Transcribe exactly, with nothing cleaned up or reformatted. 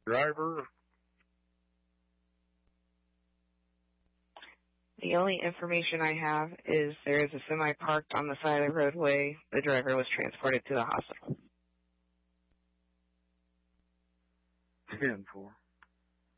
driver? The only information I have is there is a semi parked on the side of the roadway. The driver was transported to the hospital. ten four.